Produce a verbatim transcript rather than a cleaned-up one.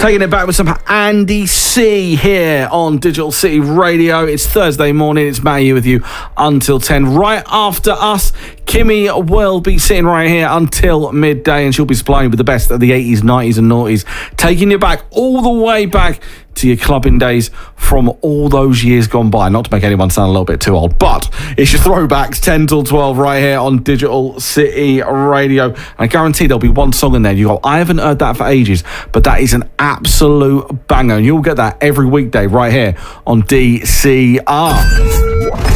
Taking it back with some Andy C here on Digital City Radio. It's Thursday morning. It's Matty with you until ten. Right after us, Kimmy will be sitting right here until midday, and she'll be supplying with the best of the eighties, nineties and noughties, taking you back all the way back to your clubbing days from all those years gone by. Not to make anyone sound a little bit too old, but it's your throwbacks ten till twelve right here on Digital City Radio. And I guarantee there'll be one song in there you go, I haven't heard that for ages, but that is an absolute banger, and you'll get that every weekday right here on D C R.